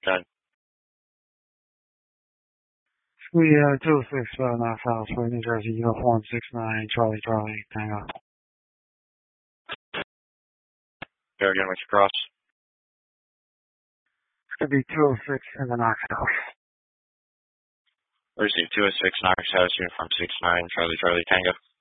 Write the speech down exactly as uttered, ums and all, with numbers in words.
Done. We uh, two oh six, uh, Knox House, for New Jersey, uniform six nine, Charlie, Charlie, Tango. Go again with your cross. It's going to be two oh six in the Knox House. Receive two oh six, Knox House, uniform six nine, Charlie, Charlie, Tango.